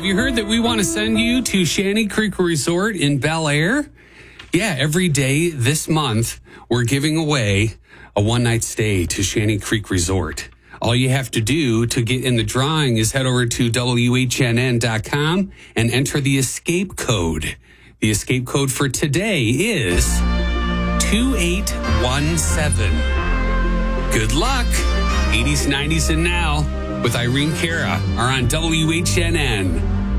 Have you heard that we want to send you to Shanty Creek Resort in Bel Air? Yeah, every day this month, we're giving away a one-night stay to Shanty Creek Resort. All you have to do to get in the drawing is head over to WHNN.com and enter the escape code. The escape code for today is 2817. Good luck. 80s, 90s, and now with Irene Cara are on WHNN.